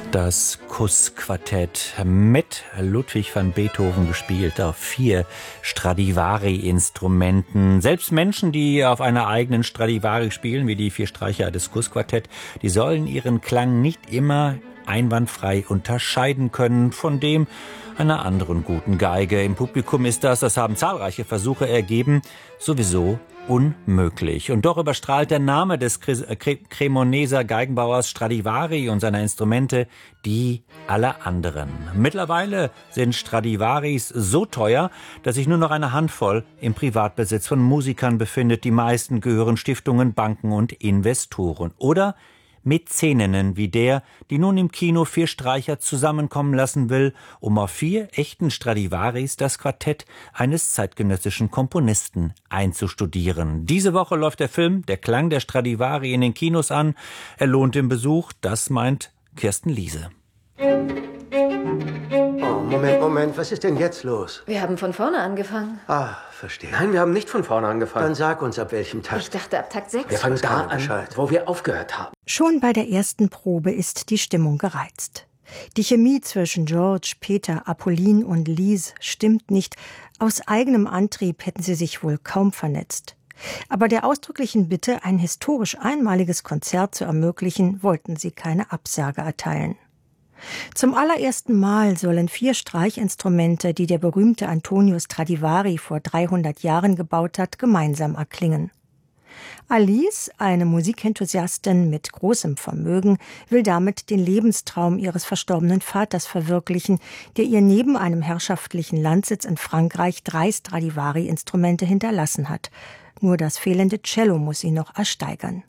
Das Kuss-Quartett mit Ludwig van Beethoven gespielt auf 4 Stradivari-Instrumenten. Selbst Menschen, die auf einer eigenen Stradivari spielen, wie die 4 Streicher des Kuss-Quartett, die sollen ihren Klang nicht immer einwandfrei unterscheiden können von dem einer anderen guten Geige. Im Publikum ist das haben zahlreiche Versuche ergeben, sowieso unmöglich. Und doch überstrahlt der Name des Cremoneser Geigenbauers Stradivari und seiner Instrumente die aller anderen. Mittlerweile sind Stradivaris so teuer, dass sich nur noch eine Handvoll im Privatbesitz von Musikern befindet. Die meisten gehören Stiftungen, Banken und Investoren. Oder Mäzeninnen wie der, die nun im Kino 4 Streicher zusammenkommen lassen will, um auf 4 echten Stradivaris das Quartett eines zeitgenössischen Komponisten einzustudieren. Diese Woche läuft der Film Der Klang der Stradivari in den Kinos an. Er lohnt den Besuch, das meint Kirsten Liese. Oh, Moment, was ist denn jetzt los? Wir haben von vorne angefangen. Ah, verstehe. Nein, wir haben nicht von vorne angefangen. Dann sag uns, ab welchem Takt. Ich dachte ab Takt 6. Wir fangen da an, wo wir aufgehört haben. Schon bei der ersten Probe ist die Stimmung gereizt. Die Chemie zwischen George, Peter, Apolline und Lise stimmt nicht. Aus eigenem Antrieb hätten sie sich wohl kaum vernetzt. Aber der ausdrücklichen Bitte, ein historisch einmaliges Konzert zu ermöglichen, wollten sie keine Absage erteilen. Zum allerersten Mal sollen 4 Streichinstrumente, die der berühmte Antonio Stradivari vor 300 Jahren gebaut hat, gemeinsam erklingen. Alice, eine Musikenthusiastin mit großem Vermögen, will damit den Lebenstraum ihres verstorbenen Vaters verwirklichen, der ihr neben einem herrschaftlichen Landsitz in Frankreich 3 Stradivari-Instrumente hinterlassen hat. Nur das fehlende Cello muss sie noch ersteigern.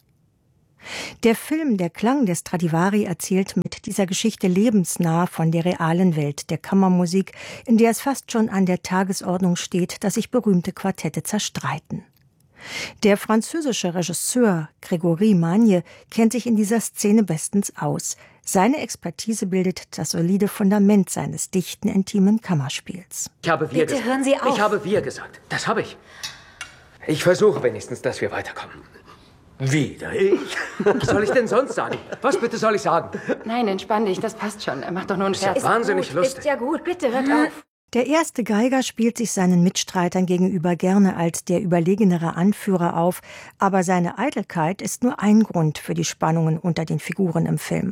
Der Film Der Klang der Stradivari erzählt mit dieser Geschichte lebensnah von der realen Welt der Kammermusik, in der es fast schon an der Tagesordnung steht, dass sich berühmte Quartette zerstreiten. Der französische Regisseur Grégory Magne kennt sich in dieser Szene bestens aus. Seine Expertise bildet das solide Fundament seines dichten, intimen Kammerspiels. Ich habe wir Bitte gesagt. hören Sie auf. Ich habe wir gesagt. Das habe ich. Ich versuche wenigstens, dass wir weiterkommen. Wieder ich? Was soll ich denn sonst sagen? Was bitte soll ich sagen? Nein, entspann dich, das passt schon. Er macht doch nur einen Scherz. Ist wahnsinnig lustig. Ist ja gut, bitte hört auf. Der erste Geiger spielt sich seinen Mitstreitern gegenüber gerne als der überlegenere Anführer auf, aber seine Eitelkeit ist nur ein Grund für die Spannungen unter den Figuren im Film.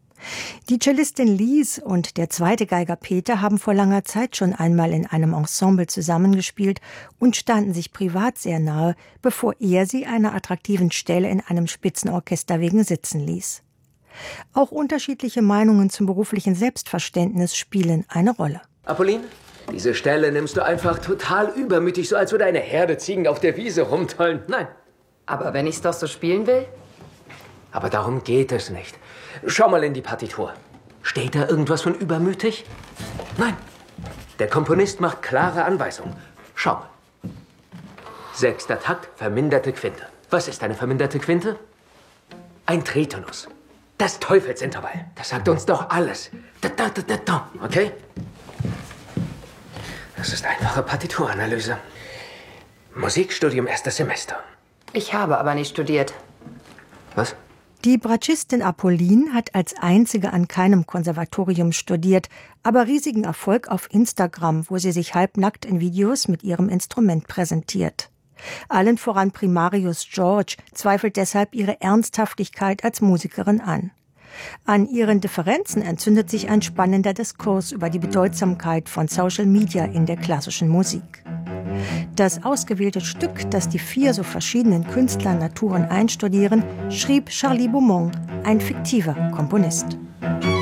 Die Cellistin Lise und der zweite Geiger Peter haben vor langer Zeit schon einmal in einem Ensemble zusammengespielt und standen sich privat sehr nahe, bevor er sie einer attraktiven Stelle in einem Spitzenorchester wegen sitzen ließ. Auch unterschiedliche Meinungen zum beruflichen Selbstverständnis spielen eine Rolle. Apolline, diese Stelle nimmst du einfach total übermütig, so als würde eine Herde Ziegen auf der Wiese rumtollen. Nein. Aber wenn ich's doch so spielen will? Aber darum geht es nicht. Schau mal in die Partitur. Steht da irgendwas von übermütig? Nein. Der Komponist macht klare Anweisungen. Schau mal. 6. Takt, verminderte Quinte. Was ist eine verminderte Quinte? Ein Tritonus. Das Teufelsintervall. Das sagt uns doch alles. Okay? Das ist einfache Partituranalyse. Musikstudium 1. Semester. Ich habe aber nicht studiert. Was? Die Bratschistin Apolline hat als einzige an keinem Konservatorium studiert, aber riesigen Erfolg auf Instagram, wo sie sich halbnackt in Videos mit ihrem Instrument präsentiert. Allen voran Primarius George zweifelt deshalb ihre Ernsthaftigkeit als Musikerin an. An ihren Differenzen entzündet sich ein spannender Diskurs über die Bedeutsamkeit von Social Media in der klassischen Musik. Das ausgewählte Stück, das die 4 so verschiedenen Künstlernaturen einstudieren, schrieb Charlie Beaumont, ein fiktiver Komponist.